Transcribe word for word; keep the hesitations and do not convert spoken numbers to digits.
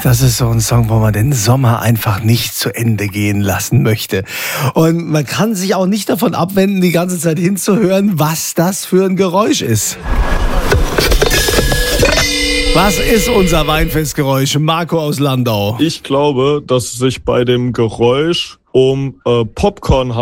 Das ist so ein Song, wo man den Sommer einfach nicht zu Ende gehen lassen möchte. Und man kann sich auch nicht davon abwenden, die ganze Zeit hinzuhören, was das für ein Geräusch ist. Was ist unser Weinfestgeräusch? Marco aus Landau. Ich glaube, dass es sich bei dem Geräusch um äh, Popcorn